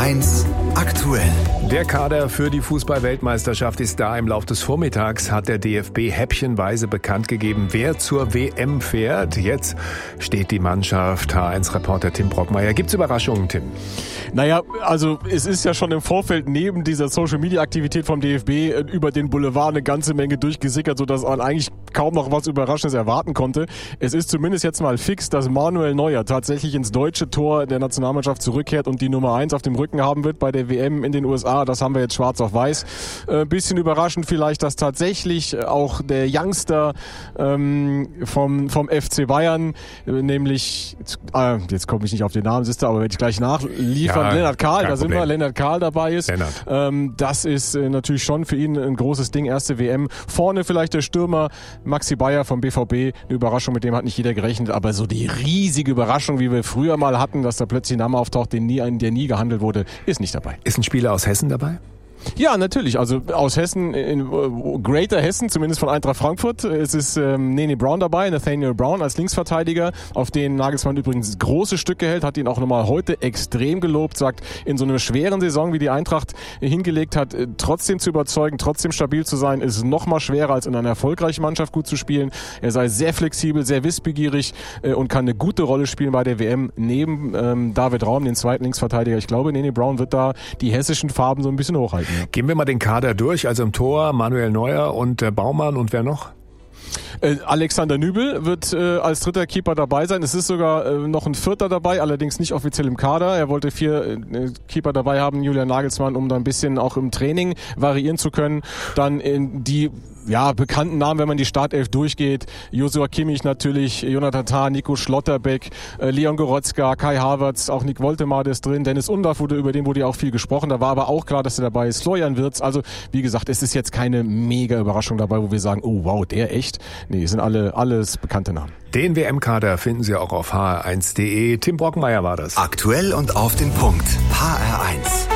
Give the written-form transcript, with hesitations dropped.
HR1 aktuell. Der Kader für die Fußball-Weltmeisterschaft ist da. Im Lauf des Vormittags hat der DFB häppchenweise bekannt gegeben, wer zur WM fährt. Jetzt steht die Mannschaft. HR1-Reporter Tim Brockmeier. Gibt's Überraschungen, Tim? Naja, also es ist ja schon im Vorfeld neben dieser Social-Media-Aktivität vom DFB über den Boulevard eine ganze Menge durchgesickert, sodass man eigentlich kaum noch was Überraschendes erwarten konnte. Es ist zumindest jetzt mal fix, dass Manuel Neuer tatsächlich ins deutsche Tor der Nationalmannschaft zurückkehrt und die Nummer 1 auf dem Rücken haben wird bei der WM in den USA. Das haben wir jetzt schwarz auf weiß. Bisschen überraschend vielleicht, dass tatsächlich auch der Youngster vom FC Bayern, nämlich, jetzt komme ich nicht auf den Namen, siehst du, aber werde ich gleich nachliefern, ja, Lennart Kahl, da sind wir, Lennart Kahl dabei ist. Das ist natürlich schon für ihn ein großes Ding, erste WM. Vorne vielleicht der Stürmer Maxi Bayer vom BVB, eine Überraschung, mit dem hat nicht jeder gerechnet, aber so die riesige Überraschung, wie wir früher mal hatten, dass da plötzlich ein Name auftaucht, der nie gehandelt wurde, ist nicht dabei. Ist ein Spieler aus Hessen dabei? Ja, natürlich. Also aus Hessen, in Greater Hessen, zumindest von Eintracht Frankfurt. Es ist Nene Brown dabei, Nathaniel Brown als Linksverteidiger, auf den Nagelsmann übrigens große Stücke hält, hat ihn auch nochmal heute extrem gelobt, sagt, in so einer schweren Saison, wie die Eintracht hingelegt hat, trotzdem zu überzeugen, trotzdem stabil zu sein, ist nochmal schwerer, als in einer erfolgreichen Mannschaft gut zu spielen. Er sei sehr flexibel, sehr wissbegierig und kann eine gute Rolle spielen bei der WM neben David Raum, den zweiten Linksverteidiger. Ich glaube, Nene Brown wird da die hessischen Farben so ein bisschen hochhalten. Gehen wir mal den Kader durch. Also im Tor Manuel Neuer und Baumann und wer noch? Alexander Nübel wird als dritter Keeper dabei sein. Es ist sogar noch ein vierter dabei, allerdings nicht offiziell im Kader. Er wollte 4 Keeper dabei haben, Julian Nagelsmann, um da ein bisschen auch im Training variieren zu können. Dann die bekannten Namen, wenn man die Startelf durchgeht. Joshua Kimmich natürlich, Jonathan Tah, Nico Schlotterbeck, Leon Goretzka, Kai Havertz, auch Nick Woltemade ist drin. Dennis Undaff, über den wurde ja auch viel gesprochen. Da war aber auch klar, dass er dabei ist. Florian Wirtz. Also, wie gesagt, es ist jetzt keine mega Überraschung dabei, wo wir sagen, oh wow, der echt? Nee, sind alles bekannte Namen. Den WM-Kader finden Sie auch auf hr1.de. Tim Brockmeier war das. Aktuell und auf den Punkt. HR1.